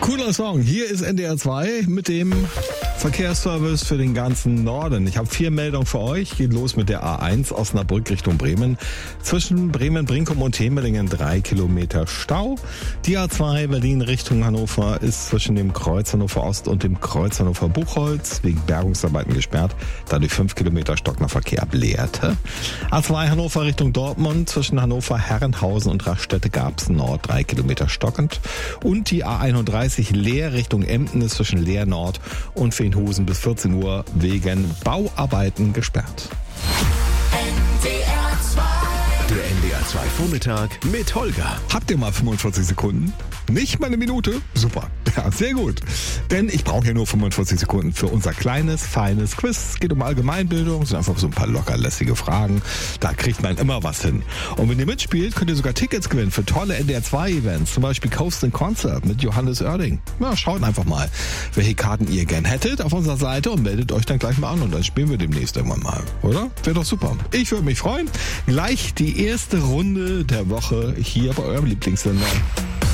Cooler Song. Hier ist NDR 2 mit dem Verkehrsservice für den ganzen Norden. Ich habe 4 Meldungen für euch. Geht los mit der A1 Osnabrück Richtung Bremen. Zwischen Bremen-Brinkum und Temelingen 3 Kilometer Stau. Die A2 Berlin Richtung Hannover ist zwischen dem Kreuz Hannover Ost und dem Kreuz Hannover Buchholz wegen Bergungsarbeiten gesperrt. Dadurch 5 Kilometer stockender Verkehr Bleerte. A2 Hannover Richtung Dortmund zwischen Hannover Herrenhausen und Raststätte Garbsen Nord 3 Kilometer stockend. Und die A31 Leer Richtung Emden ist zwischen Leer Nord und Feenhusen bis 14 Uhr wegen Bauarbeiten gesperrt. Der NDR 2 Vormittag mit Holger. Habt ihr mal 45 Sekunden? Nicht mal eine Minute? Super. Ja, sehr gut. Denn ich brauche ja nur 45 Sekunden für unser kleines, feines Quiz. Es geht um Allgemeinbildung, sind einfach so ein paar lockerlässige Fragen. Da kriegt man immer was hin. Und wenn ihr mitspielt, könnt ihr sogar Tickets gewinnen für tolle NDR 2 Events. Zum Beispiel Coast & Concert mit Johannes Oerding. Ja, schaut einfach mal, welche Karten ihr gern hättet auf unserer Seite und meldet euch dann gleich mal an und dann spielen wir demnächst irgendwann mal. Oder? Wäre doch super. Ich würde mich freuen. Gleich die erste Runde der Woche hier bei eurem Lieblingssender.